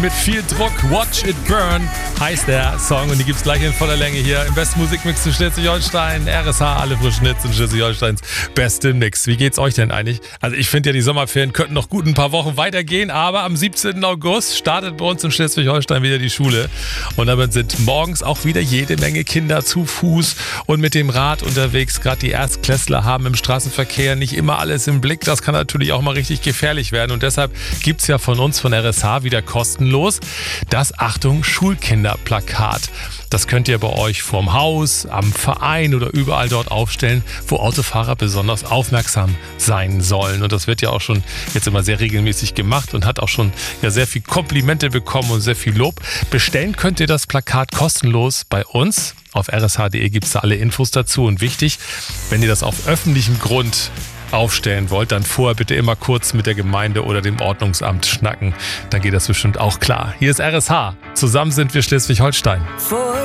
Mit viel Druck, Watch It Burn heißt der Song und die gibt's gleich in voller Länge hier im besten Musikmix zu Schleswig-Holstein. RSH, alle frischen Hits in Schleswig-Holsteins beste Mix. Wie geht's euch denn eigentlich? Also ich finde ja, die Sommerferien könnten noch gut ein paar Wochen weitergehen, aber am 17. August startet bei uns in Schleswig-Holstein wieder die Schule und damit sind morgens auch wieder jede Menge Kinder zu Fuß und mit dem Rad unterwegs. Gerade die Erstklässler haben im Straßenverkehr nicht immer alles im Blick. Das kann natürlich auch mal richtig gefährlich werden und deshalb gibt's ja von uns von RSH wieder kostenlos das Achtung Schulkinderplakat. Das könnt ihr bei euch vorm Haus, am Verein oder überall dort aufstellen, wo Autofahrer besonders aufmerksam sein sollen. Und das wird ja auch schon jetzt immer sehr regelmäßig gemacht und hat auch schon ja sehr viel Komplimente bekommen und sehr viel Lob. Bestellen könnt ihr das Plakat kostenlos bei uns. Auf rsh.de gibt es da alle Infos dazu. Und wichtig, wenn ihr das auf öffentlichem Grund aufstellen wollt, dann vorher bitte immer kurz mit der Gemeinde oder dem Ordnungsamt schnacken. Dann geht das bestimmt auch klar. Hier ist RSH. Zusammen sind wir Schleswig-Holstein.